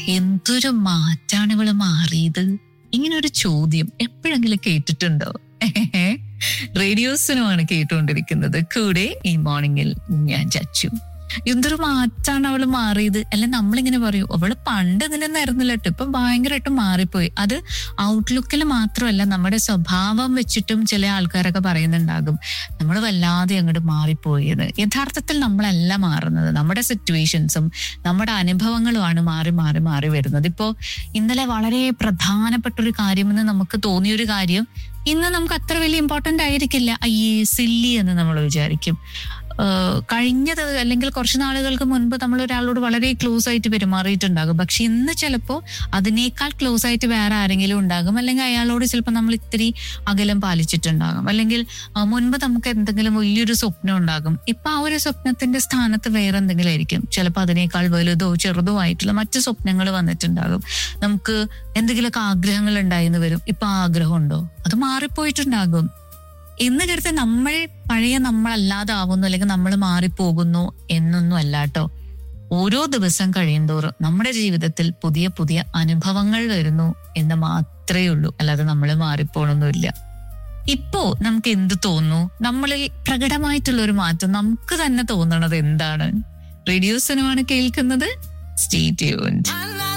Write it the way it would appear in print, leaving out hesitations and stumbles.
എന്തൊരു മാറ്റാണ് ഇവള് മാറിയത്? ഇങ്ങനൊരു ചോദ്യം എപ്പോഴെങ്കിലും കേട്ടിട്ടുണ്ടോ? റേഡിയോസിനുമാണ് കേട്ടുകൊണ്ടിരിക്കുന്നത്. കൂടെ ഈ മോർണിംഗിൽ ഞാൻ ചച്ചു. എന്തൊരു മാറ്റാണ് അവള് മാറിയത്. അല്ല, നമ്മളിങ്ങനെ പറയൂ അവള് പണ്ട് ഇതിനൊന്നായിരുന്നില്ല കേട്ടോ, ഇപ്പൊ ഭയങ്കരമായിട്ട് മാറിപ്പോയി. അത് ഔട്ട്ലുക്കിൽ മാത്രമല്ല, നമ്മുടെ സ്വഭാവം വെച്ചിട്ടും ചില ആൾക്കാരൊക്കെ പറയുന്നുണ്ടാകും നമ്മൾ വല്ലാതെ അങ്ങോട്ട് മാറിപ്പോയത്. യഥാർത്ഥത്തിൽ നമ്മളല്ല മാറുന്നത്, നമ്മുടെ സിറ്റുവേഷൻസും നമ്മുടെ അനുഭവങ്ങളുമാണ് മാറി മാറി മാറി വരുന്നത്. ഇപ്പോ ഇന്നലെ വളരെ പ്രധാനപ്പെട്ട ഒരു കാര്യമെന്ന് നമുക്ക് തോന്നിയൊരു കാര്യം ഇന്ന് നമുക്ക് അത്ര വലിയ ഇമ്പോർട്ടന്റ് ആയിരിക്കില്ല. അയ്യേ സില്ലി എന്ന് നമ്മൾ വിചാരിക്കും. കഴിഞ്ഞത് അല്ലെങ്കിൽ കുറച്ച് നാളുകൾക്ക് മുൻപ് നമ്മൾ ഒരാളോട് വളരെ ക്ലോസ് ആയിട്ട് പെരുമാറിയിട്ടുണ്ടാകും. പക്ഷെ ഇന്ന് ചിലപ്പോൾ അതിനേക്കാൾ ക്ലോസ് ആയിട്ട് വേറെ ആരെങ്കിലും ഉണ്ടാകും, അല്ലെങ്കിൽ അയാളോട് ചിലപ്പോൾ നമ്മൾ ഇത്തിരി അകലം പാലിച്ചിട്ടുണ്ടാകും. അല്ലെങ്കിൽ മുൻപ് നമുക്ക് എന്തെങ്കിലും വലിയൊരു സ്വപ്നം ഉണ്ടാകും, ഇപ്പൊ ആ ഒരു സ്വപ്നത്തിന്റെ സ്ഥാനത്ത് വേറെ എന്തെങ്കിലും ആയിരിക്കും. ചിലപ്പോൾ അതിനേക്കാൾ വലുതോ ചെറുതോ ആയിട്ടുള്ള മറ്റു സ്വപ്നങ്ങൾ വന്നിട്ടുണ്ടാകും. നമുക്ക് എന്തെങ്കിലുമൊക്കെ ആഗ്രഹങ്ങൾ ഉണ്ടായിന്ന് വരും, ഇപ്പൊ ആ ആഗ്രഹം ഉണ്ടോ? അത് മാറിപ്പോയിട്ടുണ്ടാകും. എന്ന് കരുതി നമ്മൾ പഴയ നമ്മളല്ലാതാവുന്നു അല്ലെങ്കിൽ നമ്മൾ മാറിപ്പോകുന്നു എന്നൊന്നും അല്ലാട്ടോ. ഓരോ ദിവസം കഴിയുന്തോറും നമ്മുടെ ജീവിതത്തിൽ പുതിയ പുതിയ അനുഭവങ്ങൾ വരുന്നു എന്ന് മാത്രമേ ഉള്ളൂ, അല്ലാതെ നമ്മൾ മാറിപ്പോണൊന്നുമില്ല. ഇപ്പോ നമുക്ക് എന്ത് തോന്നുന്നു? നമ്മളിൽ പ്രകടമായിട്ടുള്ള ഒരു മാറ്റം നമുക്ക് തന്നെ തോന്നണത് എന്താണ്? റേഡിയോസിനുമാണ് കേൾക്കുന്നത്. Stay tuned.